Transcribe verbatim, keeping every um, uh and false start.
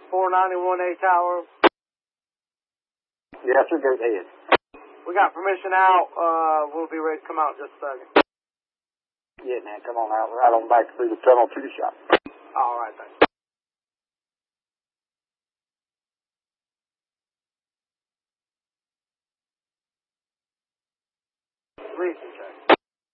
four ninety-one A Tower. Yes, sir, go ahead. We got permission out. Uh, we'll be ready to come out in just a second. Yeah, man, come on out. Right on back through the tunnel to the shop. All right, thanks. Recent check.